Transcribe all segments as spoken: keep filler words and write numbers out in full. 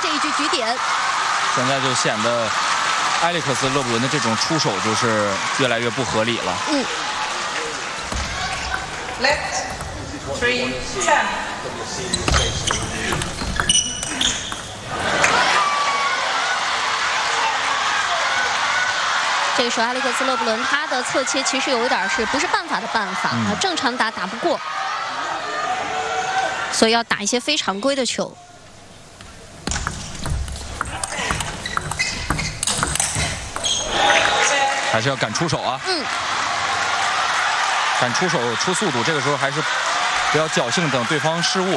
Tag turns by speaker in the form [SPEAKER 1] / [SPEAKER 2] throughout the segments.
[SPEAKER 1] 这一局局点。
[SPEAKER 2] 现在就显得埃里克斯·勒布伦的这种出手就是越来越不合理了。
[SPEAKER 1] 嗯。
[SPEAKER 3] Left three ten。
[SPEAKER 1] 这个时候，埃里克斯·勒布伦他的侧切其实有一点是不是办法的办法啊？嗯、正常打打不过，所以要打一些非常规的球。
[SPEAKER 2] 还是要敢出手啊！
[SPEAKER 1] 嗯，
[SPEAKER 2] 敢出手出速度，这个时候还是不要侥幸等对方失误。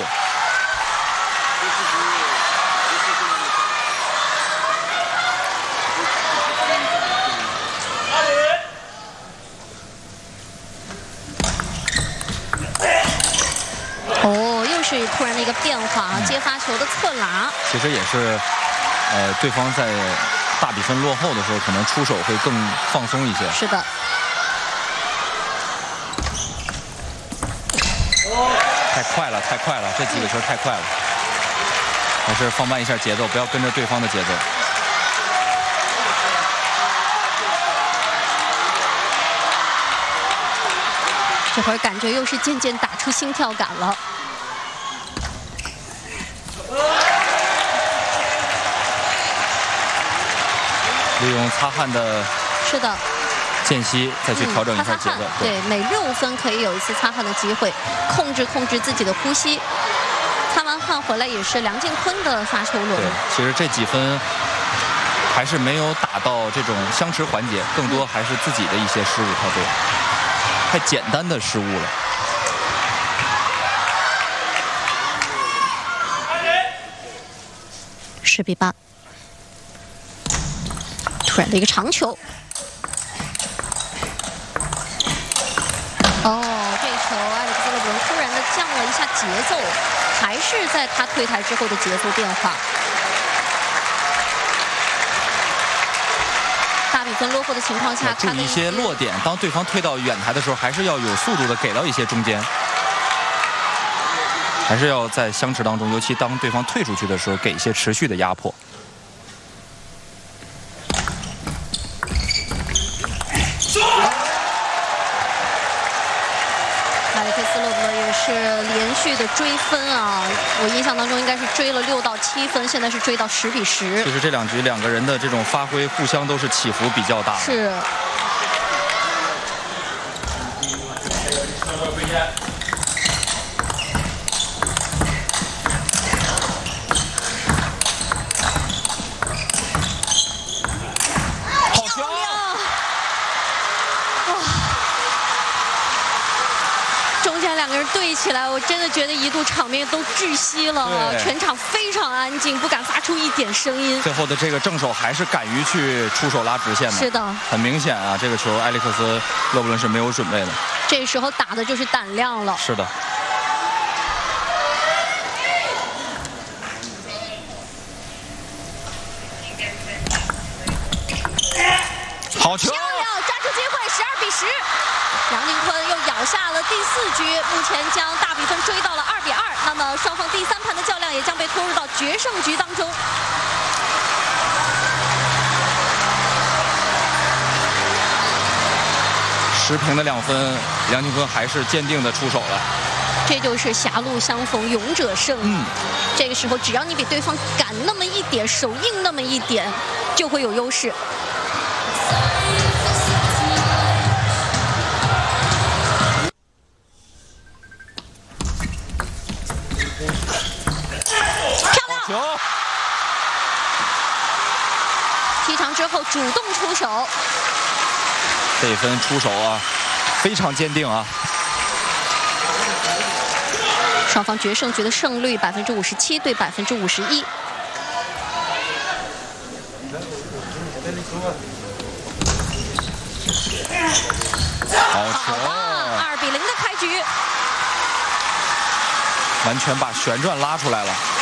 [SPEAKER 1] 哦，又是突然的一个变化啊！接发球的侧拿，
[SPEAKER 2] 其实也是，呃，对方在大比分落后的时候，可能出手会更放松一些。
[SPEAKER 1] 是的。
[SPEAKER 2] 太快了，太快了，这几个球太快了，还是放慢一下节奏，不要跟着对方的节奏。
[SPEAKER 1] 这会儿感觉又是渐渐打出心跳感了。
[SPEAKER 2] 利用擦汗的
[SPEAKER 1] 是的
[SPEAKER 2] 间隙再去调整一下节奏。
[SPEAKER 1] 嗯、对，每六分可以有一次擦汗的机会，控制控制自己的呼吸。擦完汗回来也是梁靖昆的发球轮。
[SPEAKER 2] 对，其实这几分还是没有打到这种相持环节，更多还是自己的一些失误太多，太简单的失误了。
[SPEAKER 1] 十比八。突然的一个长球，哦，这一球埃里克斯·勒布伦突然的降了一下节奏，还是在他退台之后的节奏变化。大比分落后的情况下，
[SPEAKER 2] 注意一些落点，当对方退到远台的时候，还是要有速度的给到一些中间，还是要在相持当中，尤其当对方退出去的时候，给一些持续的压迫。
[SPEAKER 1] 埃里克斯·勒布伦也是连续的追分啊！我印象当中应该是追了六到七分，现在是追到十比十。
[SPEAKER 2] 其实这两局两个人的这种发挥，互相都是起伏比较大。
[SPEAKER 1] 是。两个人对起来，我真的觉得一度场面都窒息了，全场非常安静，不敢发出一点声音。
[SPEAKER 2] 最后的这个正手还是敢于去出手拉直线的，
[SPEAKER 1] 是的，
[SPEAKER 2] 很明显啊，这个球埃里克斯·勒布伦是没有准备的。
[SPEAKER 1] 这时候打的就是胆量了。
[SPEAKER 2] 是的。好球！
[SPEAKER 1] 漂亮，抓住机会，十二比十。梁靖昆又咬下了第四局，目前将大比分追到了二比二。那么双方第三盘的较量也将被拖入到决胜局当中。
[SPEAKER 2] 持平的两分，梁靖昆还是坚定的出手了。
[SPEAKER 1] 这就是狭路相逢勇者胜。嗯，这个时候只要你比对方赶那么一点，手硬那么一点，就会有优势。
[SPEAKER 2] 球，
[SPEAKER 1] 踢长之后主动出手，
[SPEAKER 2] 这一分出手啊，非常坚定啊。
[SPEAKER 1] 双方决胜局的胜率百分之五十七对百分之五十一。
[SPEAKER 2] 好球，
[SPEAKER 1] 二比零的开局，
[SPEAKER 2] 完全把旋转拉出来了。